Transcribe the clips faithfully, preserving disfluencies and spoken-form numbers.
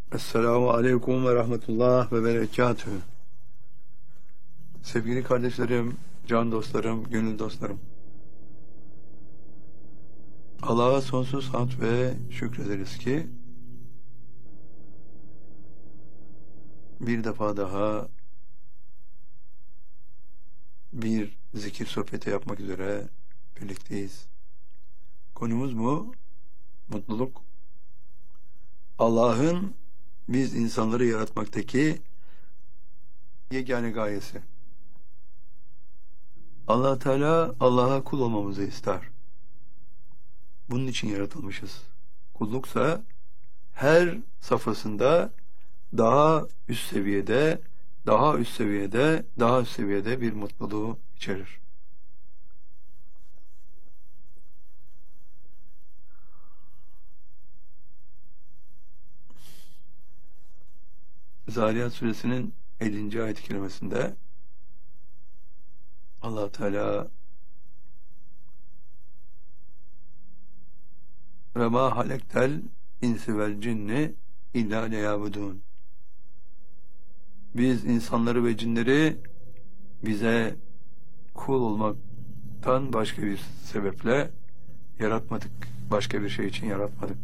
Esselamu Aleyküm ve Rahmetullah ve Berekatühü. Sevgili kardeşlerim, can dostlarım, gönül dostlarım. Allah'a sonsuz hamd ve şükrederiz ki bir defa daha bir zikir sohbeti yapmak üzere birlikteyiz. Konumuz bu, mutluluk. Allah'ın biz insanları yaratmaktaki yegane gayesi. Allah Teala Allah'a kul olmamızı ister. Bunun için yaratılmışız. Kulluksa her safhasında daha üst seviyede, daha üst seviyede, daha üst seviyede bir mutluluğu içerir. Zariyat suresinin ellinci ayet-i kerimesinde Allah Teala ve ma halektel insi vel cinni illa liyabudun. Biz insanları ve cinleri bize kul olmaktan başka bir sebeple yaratmadık. Başka bir şey için yaratmadık.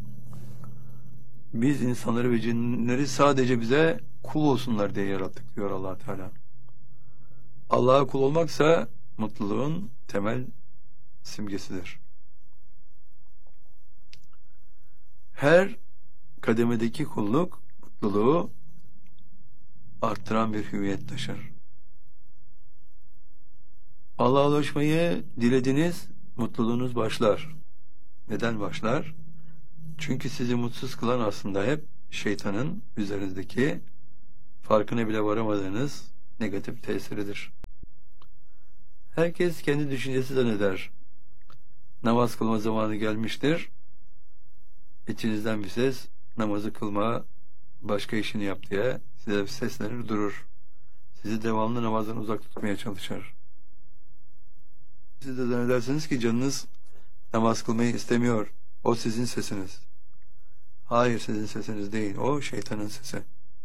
Biz insanları ve cinleri sadece bize kul olsunlar diye yarattık diyor Allah Teala. Allah'a kul olmaksa mutluluğun temel simgesidir. Her kademedeki kulluk mutluluğu arttıran bir hüviyet taşır. Allah'a ulaşmayı dilediniz, mutluluğunuz başlar. Neden başlar? Çünkü sizi mutsuz kılan aslında hep şeytanın üzerinizdeki farkına bile varamadığınız negatif tesiridir. Herkes kendi düşüncesi zanneder. Namaz kılma zamanı gelmiştir. İçinizden bir ses namazı kılma, başka işini yap diye size seslenir durur. Sizi devamlı namazdan uzak tutmaya çalışır. Siz de zannedersiniz ki canınız namaz kılmayı istemiyor. O sizin sesiniz. Hayır, sizin sesiniz değil. O şeytanın sesi.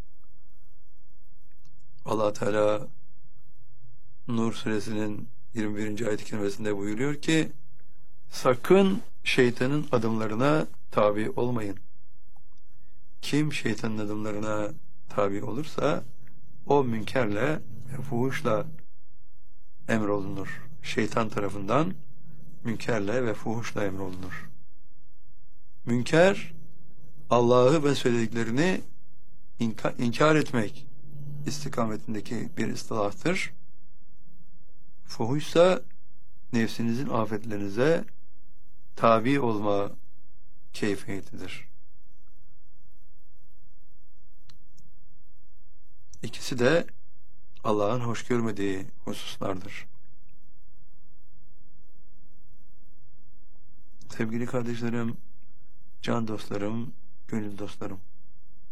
Allah Teala Nur suresinin yirmi birinci ayet-i kerimesinde buyuruyor ki sakın şeytanın adımlarına tabi olmayın. Kim şeytanın adımlarına tabi olursa o münkerle ve fuhuşla emrolunur. Şeytan tarafından münkerle ve fuhuşla emrolunur. Münker Allah'ı ve söylediklerini inkar, inkar etmek istikametindeki bir istilahtır. Fuhuşsa nefsinizin afetlerinize tabi olma keyfiyetidir. İkisi de Allah'ın hoş görmediği hususlardır. Sevgili kardeşlerim, can dostlarım, gönül dostlarım.